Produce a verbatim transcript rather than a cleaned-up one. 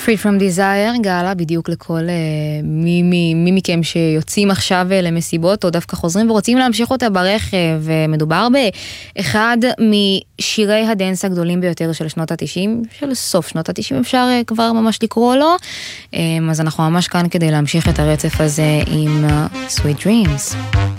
Free From Desire, גאלה בדיוק לכל מי, מי, מי מכם שיוצאים עכשיו למסיבות או דווקא חוזרים ורוצים להמשיך אותה ברכב. מדובר באחד משירי הדנס הגדולים ביותר של שנות ה-תשעים, של סוף שנות ה-תשעים אפשר כבר ממש לקרוא לו. אז אנחנו ממש כאן כדי להמשיך את הרצף הזה עם Sweet Dreams.